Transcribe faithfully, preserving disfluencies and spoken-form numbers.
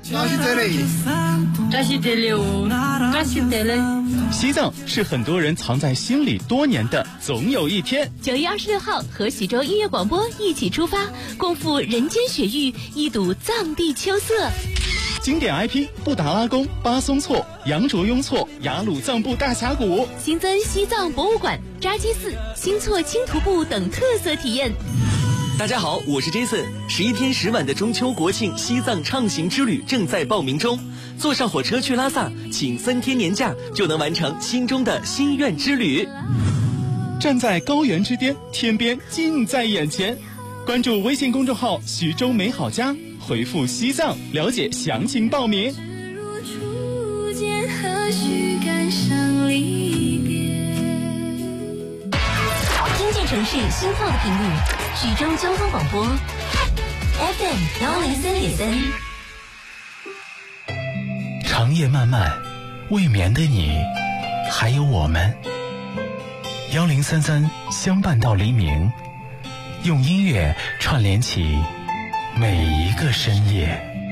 那是这里， 这是这里哦，这是这里。 西藏是很多人藏在心里多年的总有一天。 九月二十六号，和徐州音乐广播一起出发，共赴人间雪域，一睹藏地秋色。 经典 I P 布达拉宫、巴松措、羊卓雍措、雅鲁藏布大峡谷， 新增西藏博物馆、扎基寺、新措轻徒步等特色体验。 大家好，我是 Jason。十一天十晚的中秋国庆西藏畅行之旅正在报名中，坐上火车去拉萨，请三天年假就能完成心中的心愿之旅。 站在高原之巅，天边近在眼前。关注微信公众号“徐州美好家”，回复“西藏”了解详情报名。 听见城市心跳的频率，徐州交通广播 F M 幺零三点三。 长夜漫漫，未眠的你，还有我们。幺零三三相伴到黎明，用音乐串联起每一个深夜。